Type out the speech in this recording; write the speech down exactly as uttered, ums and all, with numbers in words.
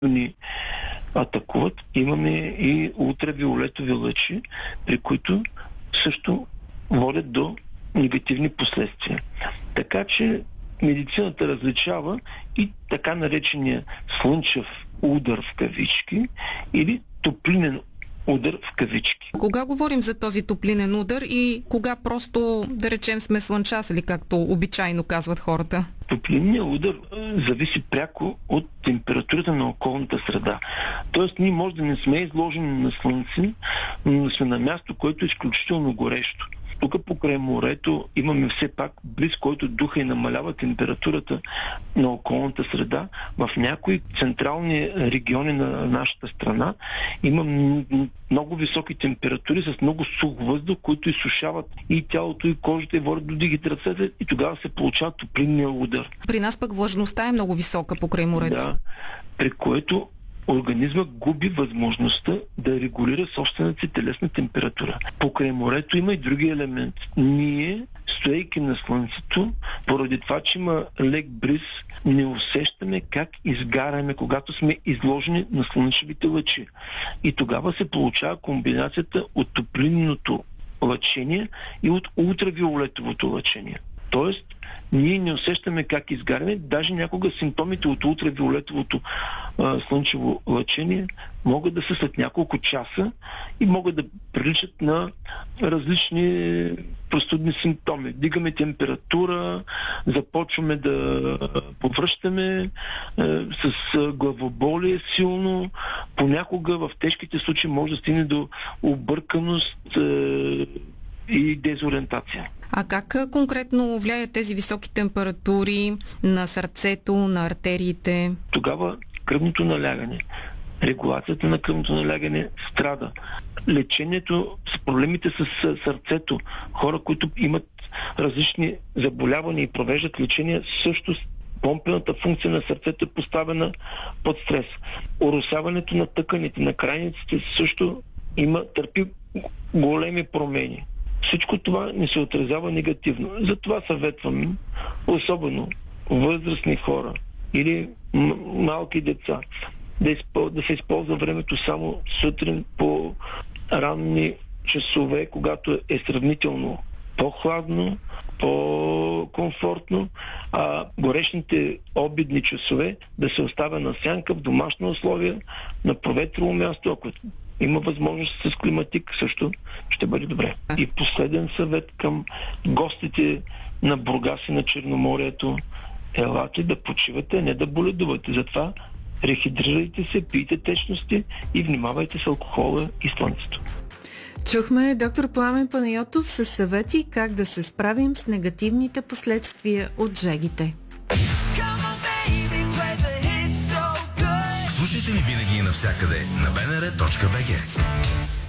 ни атакуват. Имаме и ултравиолетови лъчи, при които също водят до негативни последствия. Така че медицината различава и така наречения слънчев удар в кавички или топлинен удар в кавички. Кога говорим за този топлинен удар и кога просто, да речем, сме слънчасали, както обичайно казват хората? Топлинният удар зависи пряко от температурата на околната среда. Тоест ние може да не сме изложени на слънце, но сме на място, което е изключително горещо. Тук покрай морето имаме все пак близ, който духа и намалява температурата на околната среда. В някои централни региони на нашата страна има много високи температури с много сух въздух, които изсушават и тялото, и кожата, и водят до дехидрация, и тогава се получава топлинния удар. При нас пък влажността е много висока покрай морето. Да, при което организма губи възможността да регулира собствената си телесна температура. Покрай морето има и други елемент. Ние, стоейки на слънцето, поради това, че има лек бриз, не усещаме как изгаряме, когато сме изложени на слънчевите лъчи. И тогава се получава комбинацията от топлинното лъчение и от ултравиолетовото лъчение. Тоест, ние не усещаме как изгаряме, даже някога симптомите от ултравиолетовото а, слънчево лъчение могат да са след няколко часа и могат да приличат на различни простудни симптоми. Дигаме температура, започваме да повръщаме а, с главоболие силно. Понякога в тежките случаи може да стигне до обърканост а, и дезориентация. А как конкретно влияят тези високи температури на сърцето, на артериите? Тогава кръвното налягане, регулацията на кръвното налягане страда. Лечението с проблемите с сърцето, хора, които имат различни заболявания и провеждат лечение, също помпената функция на сърцето е поставена под стрес. Оросяването на тъканите, на крайниците също има, търпи големи промени. Всичко това не се отразява негативно. Затова съветвам, особено възрастни хора или м- малки деца, да, изпъл... да се използва времето само сутрин по ранни часове, когато е сравнително по-хладно, по-комфортно, а горешните обидни часове да се оставя на сянка в домашни условия, на проветрило място, ако има възможност с климатик, също ще бъде добре. И последен съвет към гостите на Бургас и на Черноморието: елате да почивате, не да боледувате. Затова рехидрирайте се, пийте течности и внимавайте с алкохола и слънцето. Чухме доктор Пламен Панайотов със съвети как да се справим с негативните последствия от жегите. Слушайте ни винаги и навсякъде на би ен ар точка би джи.